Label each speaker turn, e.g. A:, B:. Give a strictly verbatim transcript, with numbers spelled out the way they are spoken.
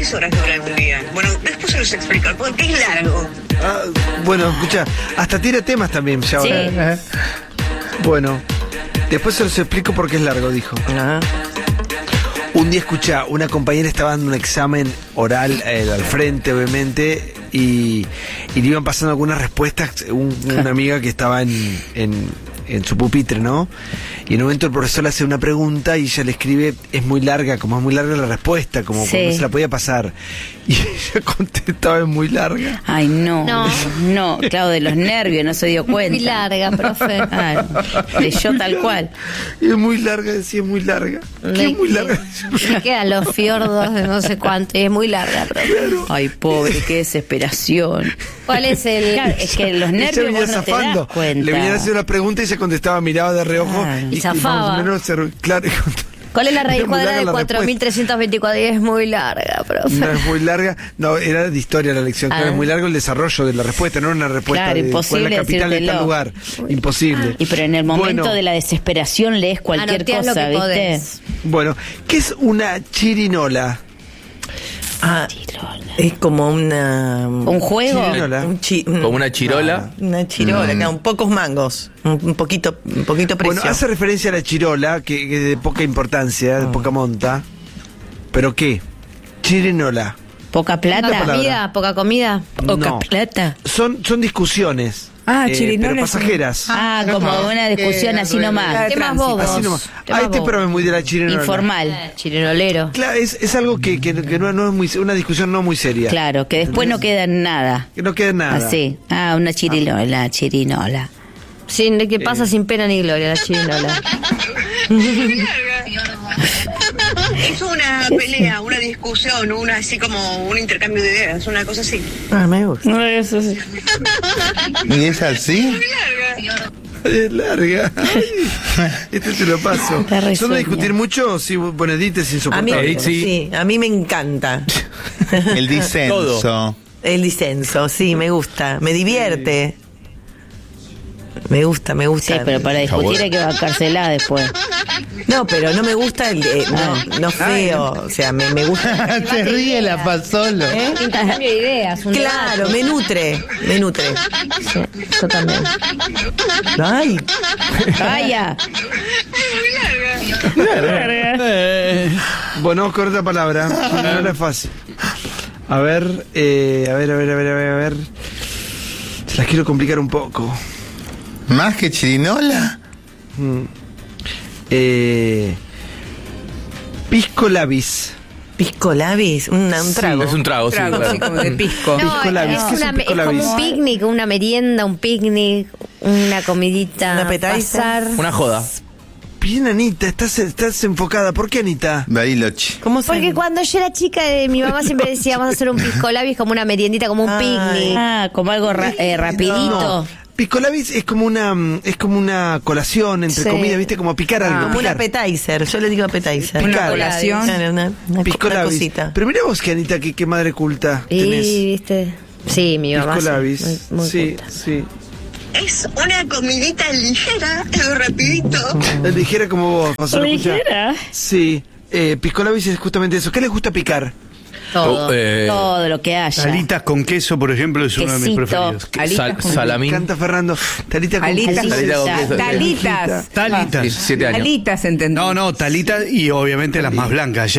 A: ¿Cuántas horas dura un día? Bueno, después se los explico, porque es largo.
B: Ah, bueno, escucha, hasta tira temas también ya
C: Sí.
B: ahora. ¿Eh? Bueno, después se los explico porque es largo, dijo.
D: Ajá.
B: Un día, escucha, una compañera estaba dando un examen oral eh, al frente, obviamente, y, y le iban pasando algunas respuestas. Un- una amiga que estaba en, en, en su pupitre, ¿no? Y en un momento el profesor le hace una pregunta y ella le escribe, es muy larga, como es muy larga la respuesta, como,
C: Sí.
B: como no se la podía pasar. Y ella contestaba, es muy larga.
C: Ay, no.
E: No.
C: No, claro, de los nervios, no se dio cuenta.
E: Muy larga, profe.
C: Claro, leyó tal cual.
B: Es muy larga, decía, es muy larga. ¿Qué es muy larga?
E: Me quedan los fiordos de no sé cuánto y es muy larga, profe.
C: Ay, pobre, qué desesperación.
E: ¿Cuál es el...?
C: Claro, es que los
B: Ella
C: nervios
B: venía
C: vos no te
B: zafando.
C: das cuenta.
B: Le venían a hacer una pregunta y ella contestaba, miraba de reojo
C: Claro.
E: Y zafaba.
B: más o menos se- claro,
E: ¿Cuál es la raíz
B: Era muy
E: cuadrada
B: larga
E: de
B: la
E: cuatro mil trescientos veinticuatro? Y es muy larga, profe.
B: no es muy larga, no, era de historia la lección, claro,
E: Ah.
B: es muy largo el desarrollo de la respuesta, no era una respuesta
C: Claro,
B: de cuál es
C: imposible
B: la capital de tal
C: decírtelo.
B: lugar, imposible.
C: Y pero en el momento
B: Bueno,
C: de la desesperación lees cualquier
E: Anoteás
C: cosa,
E: lo que
C: ¿viste?
E: podés.
B: Bueno, ¿qué es una chirinola?
D: Ah, es como una...
C: ¿Un juego?
B: Chirinola.
D: Un chi- un-
F: Como una chirola.
D: Una chirola,
F: Mm.
D: claro, un pocos mangos, un, un poquito, un poquito precio.
B: Bueno, hace referencia a la chirola, que, que es de poca importancia, de poca monta. ¿Pero qué? Chirinola.
C: ¿Poca
E: ¿Poca
C: plata?
B: palabra.
E: comida? ¿Poca comida?
C: ¿Poca
B: No.
C: plata?
B: Son, son discusiones.
G: Ah,
B: eh,
G: chirinola
B: pero
G: es-
B: pasajeras.
C: Ah, como una discusión así nomás.
E: Temas bobos.
B: Así nomás.
E: Temas
B: Ah, este
E: bobos.
B: programa es muy de la chirinola.
C: Informal.
E: Chirinolero.
B: Claro, es, es algo que, que, que no, no es muy, una discusión no muy seria.
C: Claro, que después no queda en nada.
B: Que no queda nada.
C: Así. Ah, una chirinola, chirinola.
E: Sin, que pasa sin pena ni gloria la chirinola.
A: Es una pelea, una discusión, una así como un intercambio de ideas, una cosa así.
D: Ah, me gusta.
C: Eso sí.
F: ¿Y es así?
B: Es larga. Ay, este te lo paso.
C: Está re
B: ¿Son de
C: sueño.
B: discutir mucho? Sí, bueno, Edith es
D: A mí,
B: insoportable.
F: sí.
D: sí, a mí me encanta.
H: El disenso.
F: Todo.
D: El disenso, sí, me gusta, me divierte. Me gusta, me
C: Sí,
D: gusta.
C: pero para discutir
F: bueno.
C: hay que bancársela después.
D: No, pero no me gusta el eh, no, no feo, o sea, me, me gusta.
H: Se ríe la pasolo.
E: Intercambio de ideas. Un
D: Claro, me nutre, me nutre.
E: Sí, yo también.
D: Ay,
C: ¡Vaya!
B: Bueno, vamos con otra palabra. No es fácil. A ver, eh, a ver, a ver, a ver, a ver, a ver. Se las quiero complicar un poco.
H: ¿Más que chirinola?
B: Eh, pisco labis.
D: pisco labis, una- un trago.
F: Es un trago, sí.
G: Trago,
F: claro.
G: así como de pisco.
E: No,
B: Pisco labis.
E: es,
B: ¿Qué es
E: una-
B: un pisco
E: es como
B: labis?
E: un picnic, una merienda, un picnic, una comidita.
D: Una appetizer.
E: pasar.
F: Una joda.
B: Bien, Anita, estás, estás enfocada. ¿Por qué, Anita?
H: Bariloche.
D: ¿Cómo se
E: Porque cuando yo era chica, eh, mi mamá siempre decía, vamos a hacer un pisco labis como una meriendita, como un
D: Ay.
E: picnic.
C: Ah, como algo ra- eh, rapidito.
B: No. Pisco labis es como una mm, es como una colación entre
E: Sí.
B: comidas, ¿viste? Como picar algo.
D: Como un
B: picar.
D: appetizer, yo le digo appetizer.
B: Picar.
G: Una colación.
D: Claro, una, una,
B: Pisco
D: una
B: labis.
D: cosita.
B: Pero mira vos que, Anita, qué, qué madre culta tenés.
E: Y, viste. Sí, mi mamá.
B: Pisco
E: sí,
B: labis.
E: muy, muy
B: sí,
E: culta.
B: sí.
A: Es una comidita ligera, algo rapidito.
B: Es ligera como vos. Gonzalo, escuchá.
C: ¿Ligera?
B: Sí. Eh, pisco labis es justamente eso. ¿Qué les gusta picar?
E: Todo.
F: Oh, eh,
C: Todo lo que haya.
I: Alitas con queso, por ejemplo, es uno de mis
C: Quesito.
I: preferidos.
G: Alitas
F: sal-
G: con-
F: salamín.
B: Me encanta, Fernando. Talita con
G: Alitas.
B: queso.
F: Talita con queso.
G: Talitas.
I: Talitas.
F: diecisiete años.
G: Talitas, entendí.
I: No, no, talitas y obviamente las más blancas.